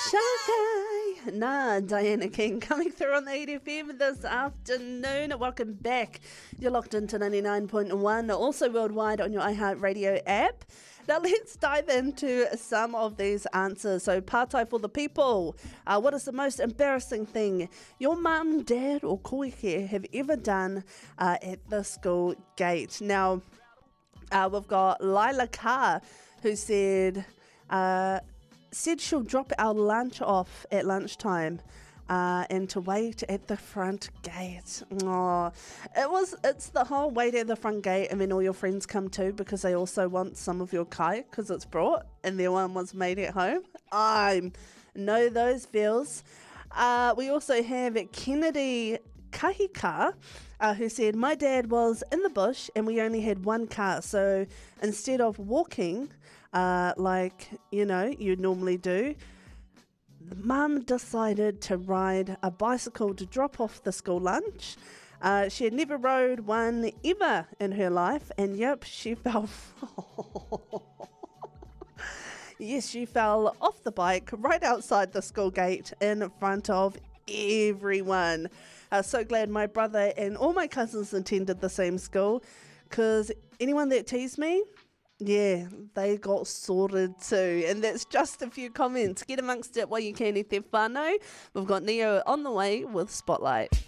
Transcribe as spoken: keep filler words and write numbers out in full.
Shakai. Nah, Diana King coming through on the eight F M this afternoon. Welcome back. You're locked into ninety-nine point one, also worldwide on your iHeartRadio app. Now let's dive into some of these answers. So, Pārtai for the people. Uh, what is the most embarrassing thing your mum, dad or koike have ever done uh, at the school gate? Now, uh, we've got Lila Carr who said... Uh, said she'll drop our lunch off at lunchtime uh, and to wait at the front gate. Oh, it was, it's the whole wait at the front gate and then all your friends come too because they also want some of your kai because it's brought and their one was made at home. I know those feels. Uh, we also have Kennedy Kahika, uh, who said, my dad was in the bush and we only had one car. So instead of walking, uh, like, you know, you normally do, Mum decided to ride a bicycle to drop off the school lunch. Uh, she had never rode one ever in her life. And yep, she fell... Yes, she fell off the bike right outside the school gate in front of everyone. Uh, so glad my brother and all my cousins attended the same school, because anyone that teased me, yeah, they got sorted too. And that's just a few comments. Get amongst it while you can, e te whānau. We've got Neo on the way with Spotlight.